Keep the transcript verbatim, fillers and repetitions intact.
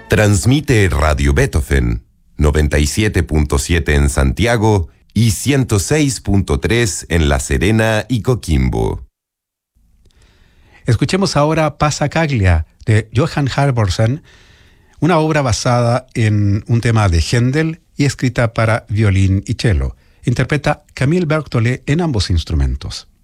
Transmite Radio Beethoven, noventa y siete punto siete en Santiago y ciento seis punto tres en La Serena y Coquimbo. Escuchemos ahora Passacaglia de Johann Halvorsen, una obra basada en un tema de Händel y escrita para violín y cello. Interpreta Camille Berthollet en ambos instrumentos.